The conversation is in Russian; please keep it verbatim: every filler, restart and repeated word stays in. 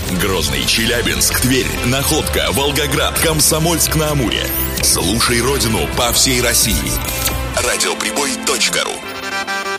Грозный, Челябинск, Тверь, Находка, Волгоград, Комсомольск-на-Амуре. Слушай родину по всей России. радиоприбой точка ру.